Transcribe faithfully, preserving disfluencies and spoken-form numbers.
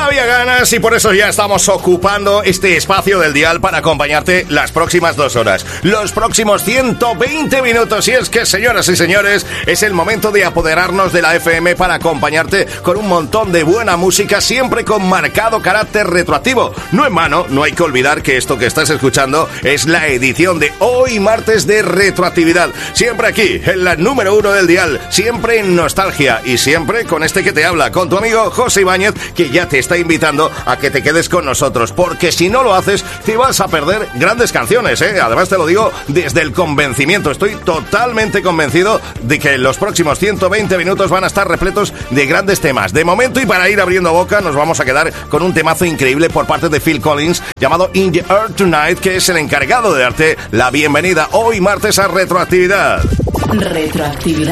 había ganas y por eso ya estamos ocupando este espacio del dial para acompañarte las próximas dos horas, los próximos ciento veinte minutos. Y es que, señoras y señores, es el momento de apoderarnos de la F M para acompañarte con un montón de buena música, siempre con marcado carácter retroactivo. No en vano, no hay que olvidar que esto que estás escuchando es la edición de hoy, martes de retroactividad. Siempre aquí, en la número uno del dial, siempre en nostalgia y siempre con este que te habla, con tu amigo José Ibáñez, que ya te está invitando a que te quedes con nosotros, porque si no lo haces, te vas a perder grandes canciones, ¿eh? Además te lo digo desde el convencimiento. Estoy totalmente convencido de que los próximos ciento veinte minutos van a estar repletos de grandes temas. De momento, y para ir abriendo boca, nos vamos a quedar con un temazo increíble por parte de Phil Collins, llamado In the Air Tonight, que es el encargado de darte la bienvenida hoy martes a Retroactividad. Retroactividad.